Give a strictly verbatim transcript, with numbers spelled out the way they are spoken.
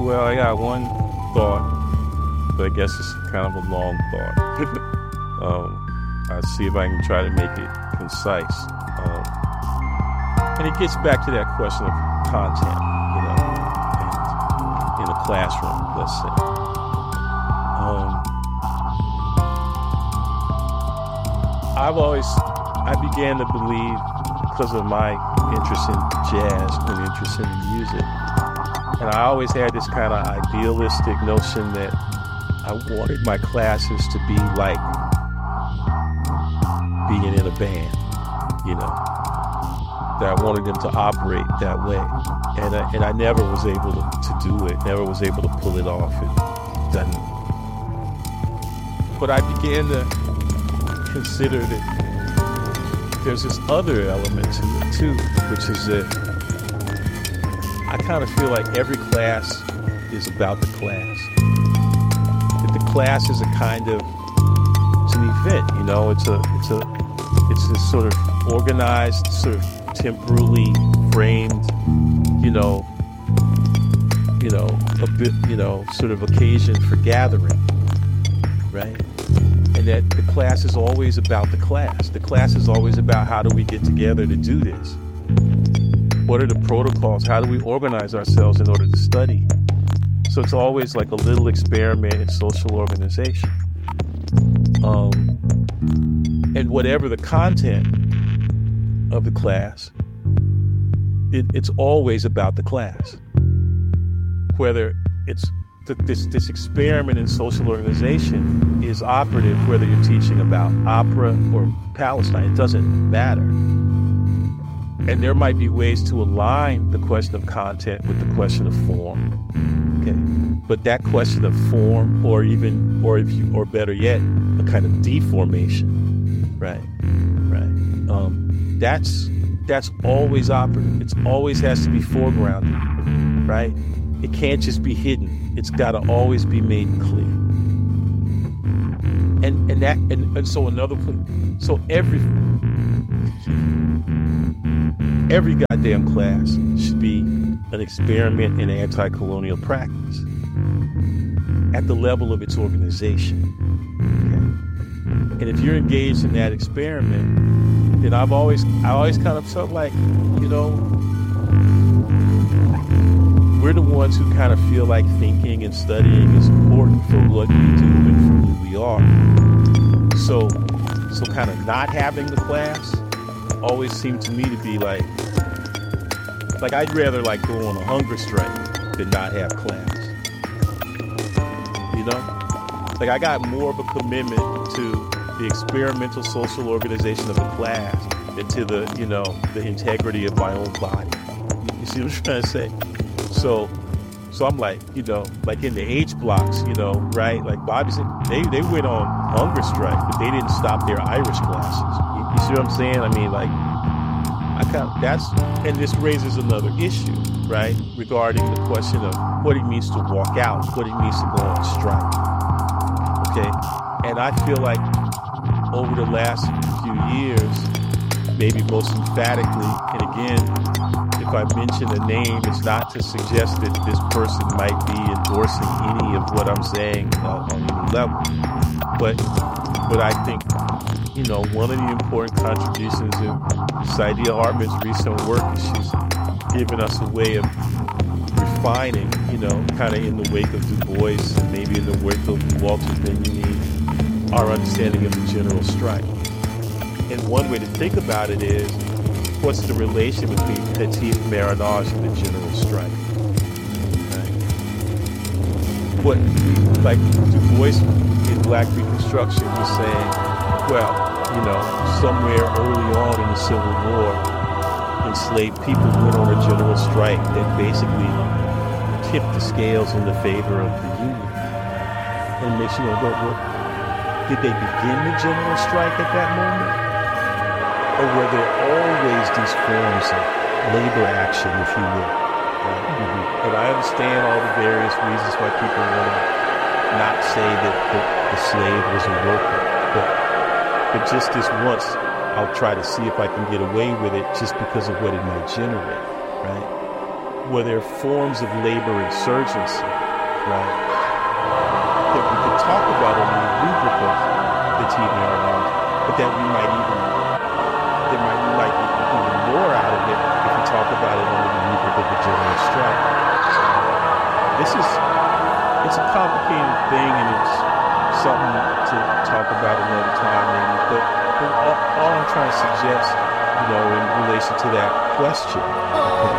Well, I got one thought, but I guess it's kind of a long thought. um, I'll see if I can try to make it concise. Um, and it gets back to that question of content, you know, and in a classroom, let's say. Um, I've always, I began to believe, because of my interest in jazz and interest in music, and I always had this kind of idealistic notion that I wanted my classes to be like being in a band, you know, that I wanted them to operate that way. And I, and I never was able to, to do it, never was able to pull it off. It doesn't. But I began to consider that there's this other element to it too, which is that I kind of feel like every class is about the class. That the class is a kind of, it's an event, you know, it's a, it's a, it's this sort of organized, sort of temporally framed, you know, you know, a bit, you know, sort of occasion for gathering, right? And that the class is always about the class. The class is always about how do we get together to do this? What are the protocols? How do we organize ourselves in order to study? So it's always like a little experiment in social organization. Um, and whatever the content of the class, it, it's always about the class. Whether it's th- this, this experiment in social organization is operative, whether you're teaching about opera or Palestine, it doesn't matter. And there might be ways to align the question of content with the question of form. Okay. But that question of form, or even, or if you, or better yet, a kind of deformation, right? Right. Um, that's that's always operative. It always has to be foregrounded, right? It can't just be hidden. It's got to always be made clear. And and that and, and so another so every every goddamn class should be an experiment in anti-colonial practice at the level of its organization. Okay? And if you're engaged in that experiment, then I've always I always kind of felt like, you know, we're the ones who kind of feel like thinking and studying is important for what we do and for who we are. So, so kind of not having the class always seemed to me to be like, like I'd rather like go on a hunger strike than not have class. You know? Like I got more of a commitment to the experimental social organization of the class than to the, you know, the integrity of my own body. You see what I'm trying to say? So, so I'm like, you know, like in the H blocks, you know, right? Like Bobby said, they, they went on hunger strike, but they didn't stop their Irish classes. You, you see what I'm saying? I mean, like, I kind of, that's, and this raises another issue, right? Regarding the question of what it means to walk out, what it means to go on strike. Okay? And I feel like over the last few years, maybe most emphatically, and again, if I mention a name, it's not to suggest that this person might be endorsing any of what I'm saying uh, on any level. But, but I think, you know, one of the important contributions in Saidiya Hartman's recent work is she's given us a way of refining, you know, kind of in the wake of Du Bois and maybe in the wake of Walter Benjamin, our understanding of the general strike. And one way to think about it is, what's the relation between Petit Marronage and the general strike? Right? What, like Du Bois in Black Reconstruction was saying, well, you know, somewhere early on in the Civil War, enslaved people went on a general strike that basically tipped the scales in the favor of the Union. And makes you know, what, what, did they begin the general strike at that moment? Or were there always these forms of labor action, if you will? Right? Mm-hmm. And I understand all the various reasons why people want to not say that the, the slave was a worker. But, but just this once, I'll try to see if I can get away with it just because of what it might generate, right? where there are forms of labor insurgency, right, that we could talk about in the rubric of the T V R laws, but that we might even, there might, we might get even more out of it if we talk about it under the rubric of the general strike. This is, it's a complicated thing, and it's something to talk about another time, maybe, but, but all, all I'm trying to suggest, you know, in relation to that question,